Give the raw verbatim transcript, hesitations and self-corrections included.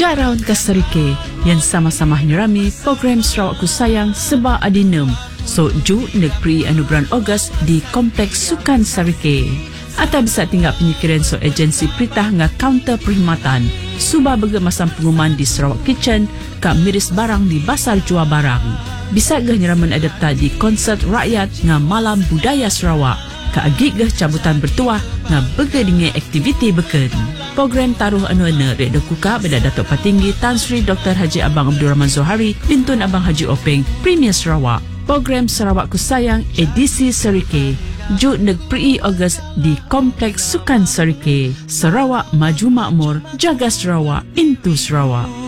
Jaraun Kasarike yang sama-sama nyerami program Sarawak Ku Sayang Seba Adinem. So ju negeri anu bulan Ogos di Kompleks Sukan Sarike. Atau bisa tinggal penyikiran so agensi peritah nga kaunter perkhidmatan. Suba bergemasam pengumuman di Sarawak Kitchen ka miris barang di Basar Jual Barang. Bisa geh nyeraman adapta di konsert rakyat nga Malam Budaya Sarawak. Ka agi geh cabutan bertuah nga bergedingi aktiviti beken. Program taruh anu-anu rek dokuka beda Datuk Patinggi Tan Sri Doktor Haji Abang Abdul Rahman Zohari Bintun Abang Haji Openg Premier Sarawak. Program Sarawak Ku Sayang edisi Sarike Ju negeri Ogos di Kompleks Sukan Sarike. Sarawak Maju Makmur, jaga Sarawak, into Sarawak.